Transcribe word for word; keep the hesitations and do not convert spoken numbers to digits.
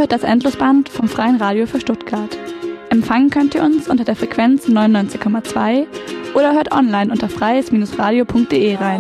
hört das Endlosband vom Freien Radio für Stuttgart. Empfangen könnt ihr uns unter der Frequenz neunundneunzig Komma zwei oder hört online unter freies Bindestrich radio punkt de rein.